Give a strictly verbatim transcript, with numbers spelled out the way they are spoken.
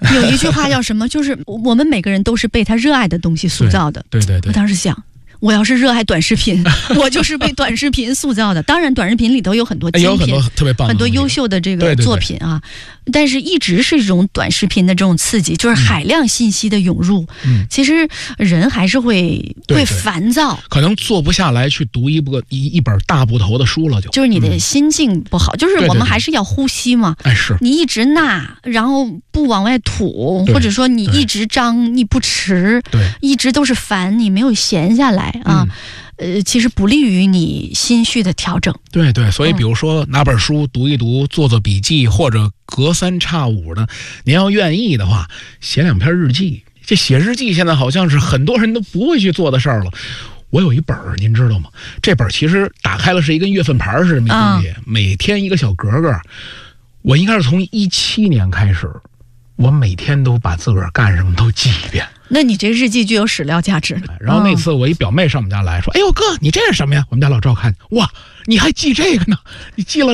有一句话叫什么？就是我们每个人都是被他热爱的东西塑造的。 对对 对, 对。 我当时想，我要是热爱短视频，我就是被短视频塑造的。当然，短视频里头有很多精品， 有很多特别棒的、 很多优秀的这个作品啊。对对对，但是一直是这种短视频的这种刺激，就是海量信息的涌入，嗯、其实人还是会对对会烦躁， 可能坐不下来去读一部一一本大部头的书了就，就就是你的心境不好。嗯、就是我们还是要呼吸嘛。 哎，是你一直纳，然后不往外吐，或者说你一直张，你不持， 对， 一直都是烦，你没有闲下来啊。嗯呃，其实不利于你心绪的调整。 对对，所以比如说拿本书读一读，做做笔记，或者隔三差五的，您要愿意的话，写两篇日记。这写日记现在好像是很多人都不会去做的事儿了。我有一本儿，您知道吗？这本其实打开了是一跟月份牌似的，东西、嗯，每天一个小格格。我应该是从一七年开始，我每天都把自个儿干什么都记一遍。 那你这日记具有史料价值。 然后那次我一表妹上我们家来说：“哎呦哥，你这是什么呀？”我们家老赵看，哇，你还记这个呢？你记了。